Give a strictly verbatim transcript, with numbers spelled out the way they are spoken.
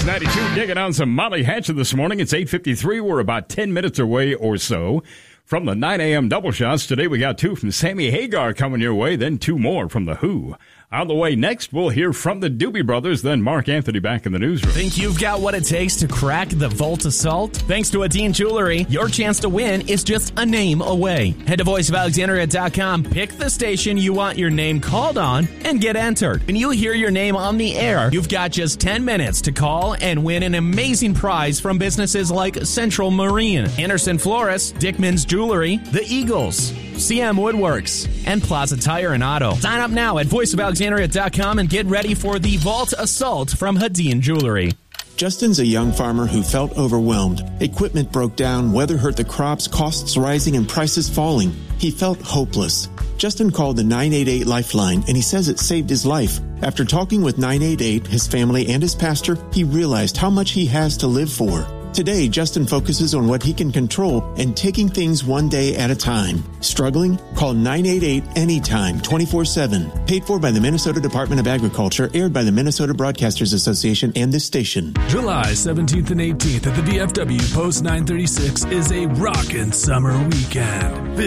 Mix ninety-two digging on some Molly Hatchet this morning. It's eight fifty-three. We're about ten minutes away or so from the nine a.m. double shots. Today we got two from Sammy Hagar coming your way, then two more from The Who. On the way next, we'll hear from the Doobie Brothers, then Mark Anthony back in the newsroom. Think you've got what it takes to crack the Vault Assault? Thanks to Adine Jewelry, your chance to win is just a name away. Head to voice of alexandria dot com, pick the station you want your name called on, and get entered. When you hear your name on the air, you've got just ten minutes to call and win an amazing prize from businesses like Central Marine, Anderson Florist, Dickman's Jewelry, The Eagles, C M Woodworks, and Plaza Tire and Auto. Sign up now at voice of alexandria dot com and get ready for the Vault Assault from Hadeen Jewelry. Justin's a young farmer who felt overwhelmed. Equipment broke down, weather hurt the crops, costs rising, and prices falling. He felt hopeless. Justin called the nine eight eight Lifeline, and he says it saved his life. After talking with nine eight eight, his family, and his pastor, he realized how much he has to live for. Today, Justin focuses on what he can control and taking things one day at a time. Struggling? Call nine eight eight anytime, twenty-four seven. Paid for by the Minnesota Department of Agriculture, aired by the Minnesota Broadcasters Association and this station. July seventeenth and eighteenth at the V F W Post nine thirty-six is a rockin' summer weekend.